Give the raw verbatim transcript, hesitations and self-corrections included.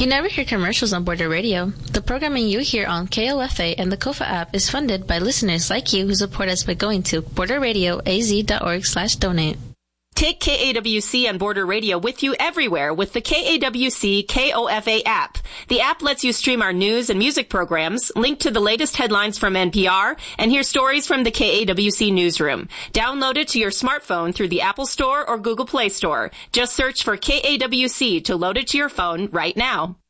You never hear commercials on Border Radio. The programming you hear on K O F A and the Kofa app is funded by listeners like you who support us by going to border radio a z dot org slash donate. Take K A W C and Border Radio with you everywhere with the K A W C K O F A app. The app lets you stream our news and music programs, link to the latest headlines from N P R, and hear stories from the K A W C newsroom. Download it to your smartphone through the Apple Store or Google Play Store. Just search for K A W C to load it to your phone right now.